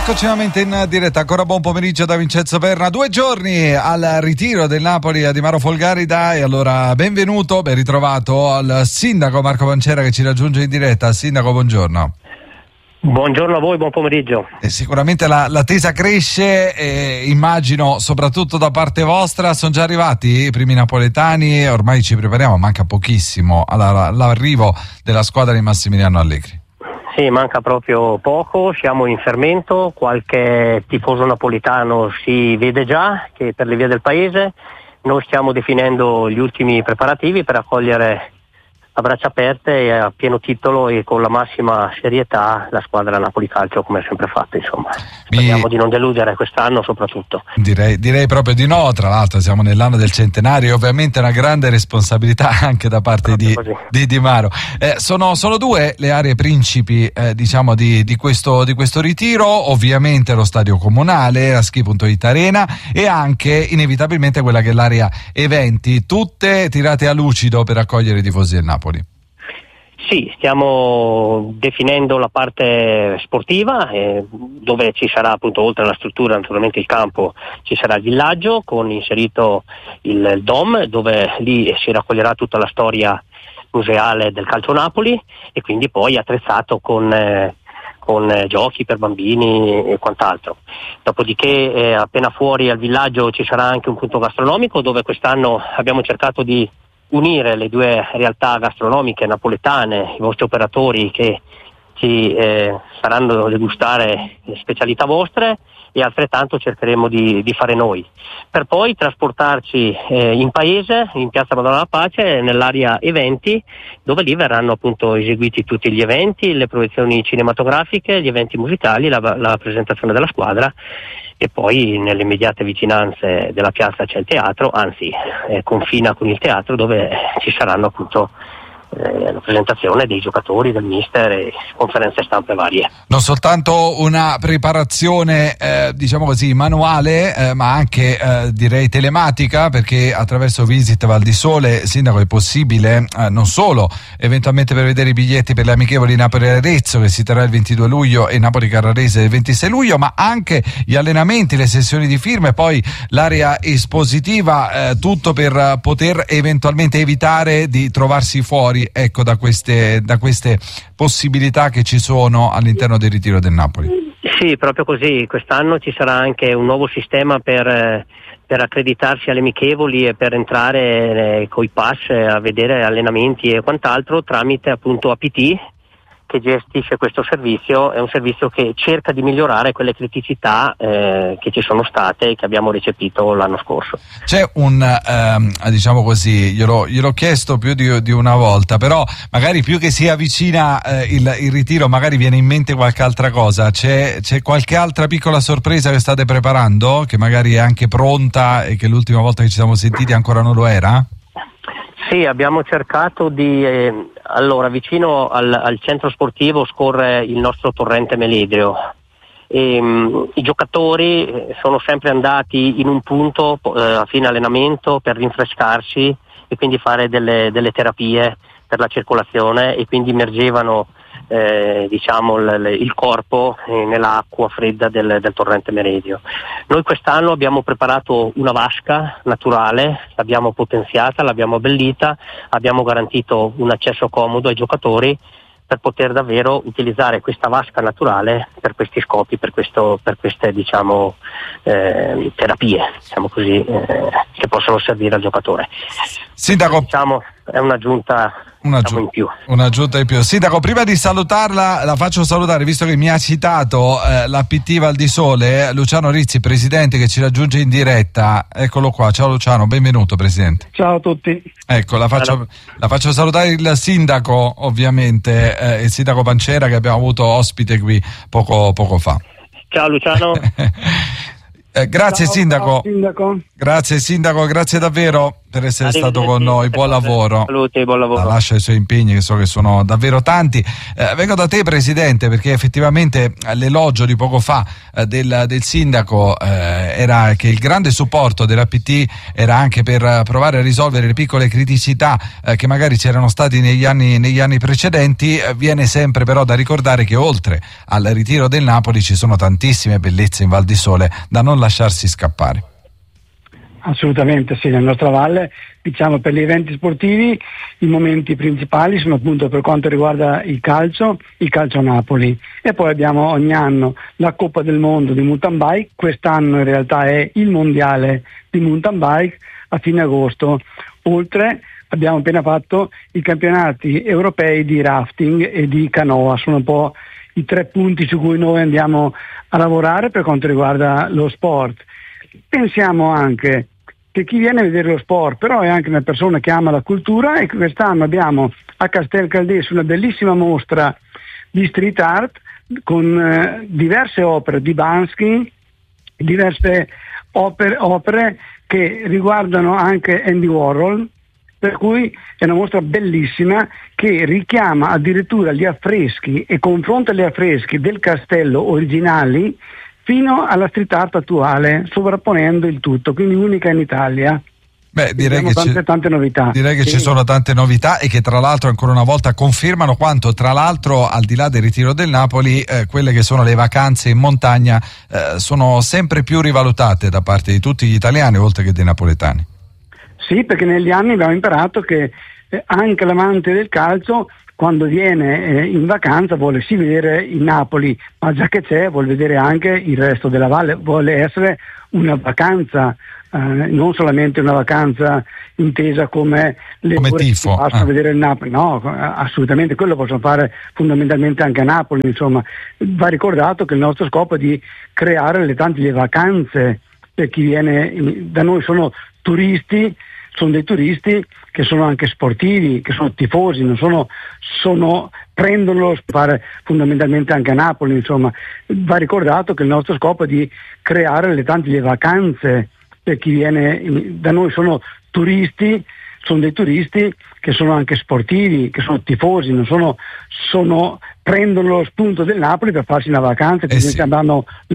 Eccoci nuovamente in diretta, ancora buon pomeriggio da Vincenzo Perna. 2 giorni al ritiro del Napoli a Di Maro Folgarida, e allora benvenuto, ben ritrovato al sindaco Marco Pancera che ci raggiunge in diretta. Sindaco, buongiorno. Buongiorno a voi, buon pomeriggio. Sicuramente l'attesa cresce, immagino soprattutto da parte vostra. Sono già arrivati i primi napoletani, ormai ci prepariamo, manca pochissimo all'arrivo della squadra di Massimiliano Allegri. Sì, manca proprio poco, siamo in fermento, qualche tifoso napoletano si vede già che per le vie del paese. Noi stiamo definendo gli ultimi preparativi per accogliere a braccia aperte e a pieno titolo e con la massima serietà la squadra Napoli Calcio, come è sempre fatto, insomma. Speriamo di non deludere quest'anno soprattutto. Direi proprio di no, tra l'altro siamo nell'anno del centenario e ovviamente una grande responsabilità anche da parte di Di Maro. Sono 2 le aree principi diciamo di questo ritiro, ovviamente lo stadio comunale, la Ski.it Arena, e anche inevitabilmente quella che è l'area eventi, tutte tirate a lucido per accogliere i tifosi del Napoli. Sì, stiamo definendo la parte sportiva, dove ci sarà appunto, oltre alla struttura naturalmente il campo, ci sarà il villaggio con inserito il Dom, dove lì si raccoglierà tutta la storia museale del calcio Napoli, e quindi poi attrezzato con giochi per bambini e quant'altro. Dopodiché appena fuori al villaggio ci sarà anche un punto gastronomico, dove quest'anno abbiamo cercato di unire le 2 realtà gastronomiche napoletane, i vostri operatori che ci faranno degustare le specialità vostre, e altrettanto cercheremo di fare noi, per poi trasportarci in paese, in Piazza Madonna della Pace, nell'area eventi, dove lì verranno appunto eseguiti tutti gli eventi, le proiezioni cinematografiche, gli eventi musicali, la presentazione della squadra, e poi nelle immediate vicinanze della piazza c'è il teatro, anzi confina con il teatro, dove ci saranno appunto la presentazione dei giocatori, del mister e conferenze stampe varie. Non soltanto una preparazione diciamo così manuale, ma anche direi telematica, perché attraverso Visit Val di Sole, sindaco, è possibile non solo eventualmente per vedere i biglietti per le amichevoli Napoli-Arezzo che si terrà il 22 luglio e Napoli-Carrarese il 26 luglio, ma anche gli allenamenti, le sessioni di firme, poi l'area espositiva, tutto per poter eventualmente evitare di trovarsi fuori, ecco, da queste possibilità che ci sono all'interno del ritiro del Napoli. Sì, proprio così. Quest'anno ci sarà anche un nuovo sistema per accreditarsi alle amichevoli e per entrare coi pass a vedere allenamenti e quant'altro tramite appunto APT, che gestisce questo servizio. È un servizio che cerca di migliorare quelle criticità che ci sono state e che abbiamo recepito l'anno scorso. C'è diciamo così, gliel'ho chiesto più di una volta, però magari più che si avvicina il ritiro, magari viene in mente qualche altra cosa. C'è qualche altra piccola sorpresa che state preparando, che magari è anche pronta e che l'ultima volta che ci siamo sentiti ancora non lo era? Sì, abbiamo cercato di... allora, vicino al centro sportivo scorre il nostro torrente Meledrio. I giocatori sono sempre andati in un punto a fine allenamento per rinfrescarsi e quindi fare delle terapie per la circolazione, e quindi immergevano diciamo il corpo nell'acqua fredda del torrente Meredio. Noi quest'anno abbiamo preparato una vasca naturale, l'abbiamo potenziata, l'abbiamo abbellita, abbiamo garantito un accesso comodo ai giocatori per poter davvero utilizzare questa vasca naturale per questi scopi, per queste diciamo terapie, diciamo così, che possono servire al giocatore. Sindaco, diciamo è un'aggiunta in più. Un'aggiunta in più. Sindaco, prima di salutarla, la faccio salutare, visto che mi ha citato l'APT Val di Sole, Luciano Rizzi, presidente, che ci raggiunge in diretta. Eccolo qua. Ciao Luciano, benvenuto presidente. Ciao a tutti. Ecco, la faccio salutare il sindaco, ovviamente, il sindaco Pancera, che abbiamo avuto ospite qui poco fa. Ciao Luciano. Grazie. Ciao, sindaco. Sindaco. Grazie sindaco, grazie davvero per essere stato con noi, buon lavoro. Saluti, buon lavoro. Lascia i suoi impegni, che so che sono davvero tanti. Vengo da te, Presidente, perché effettivamente l'elogio di poco fa del sindaco era che il grande supporto dell'APT era anche per provare a risolvere le piccole criticità che magari c'erano stati negli anni precedenti. Viene sempre però da ricordare che oltre al ritiro del Napoli ci sono tantissime bellezze in Val di Sole da non lasciarsi scappare. Assolutamente sì, nella nostra valle, diciamo, per gli eventi sportivi i momenti principali sono appunto, per quanto riguarda il calcio Napoli, e poi abbiamo ogni anno la Coppa del Mondo di mountain bike. Quest'anno in realtà è il mondiale di mountain bike a fine agosto. Oltre abbiamo appena fatto i campionati europei di rafting e di canoa. Sono un po' i 3 punti su cui noi andiamo a lavorare per quanto riguarda lo sport. Pensiamo anche che chi viene a vedere lo sport però è anche una persona che ama la cultura, e quest'anno abbiamo a Castel Caldese una bellissima mostra di street art con diverse opere di Bansky, diverse opere che riguardano anche Andy Warhol, per cui è una mostra bellissima che richiama addirittura gli affreschi e confronta gli affreschi del castello originali fino alla street art attuale, sovrapponendo il tutto, quindi unica in Italia. Beh, direi che tante novità. Direi che ci sono tante novità, e che tra l'altro ancora una volta confermano quanto, tra l'altro, al di là del ritiro del Napoli, quelle che sono le vacanze in montagna sono sempre più rivalutate da parte di tutti gli italiani, oltre che dei napoletani. Sì, perché negli anni abbiamo imparato che anche l'amante del calcio, quando viene in vacanza, vuole sì vedere il Napoli, ma già che c'è vuole vedere anche il resto della valle, vuole essere una vacanza, non solamente una vacanza intesa come le come tifo, che possono vedere il Napoli. No, assolutamente, quello possono fare fondamentalmente anche a Napoli. Insomma, va ricordato che il nostro scopo è di creare le vacanze per chi viene da noi. Sono dei turisti che sono anche sportivi, che sono tifosi, prendono fare fondamentalmente anche a Napoli. Insomma, va ricordato che il nostro scopo è di creare le vacanze per chi viene da noi. Sono dei turisti che sono anche sportivi, che sono tifosi, prendono lo spunto del Napoli per farsi una vacanza, quindi stiamo dando